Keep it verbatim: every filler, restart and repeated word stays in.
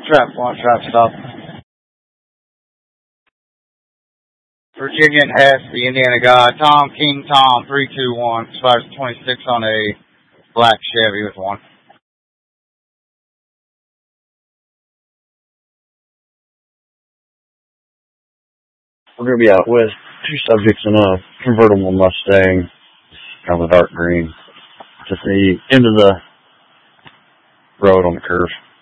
Trap one, trap stop. Virginia and Hess, the Indiana guy. Tom, King Tom, three two one. Expires twenty-six on a black Chevy with one. We're going to be out with two subjects in a convertible Mustang, kind of a dark green, just the end of the road on the curve.